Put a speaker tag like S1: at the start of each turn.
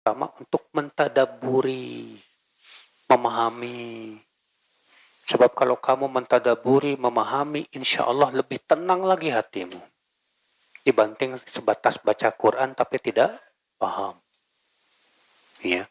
S1: pertama untuk mentadaburi, memahami. Sebab kalau kamu mentadaburi, memahami, insya Allah lebih tenang lagi hatimu. Dibanding sebatas baca Quran tapi tidak paham. Ya.